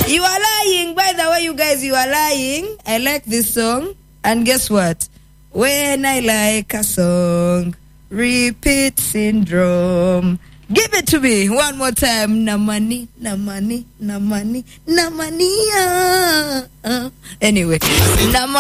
You are lying. By the way, you guys, you are lying. I like this song. And guess what? When I like a song, repeat syndrome. Give it to me one more time. Na money. Anyway,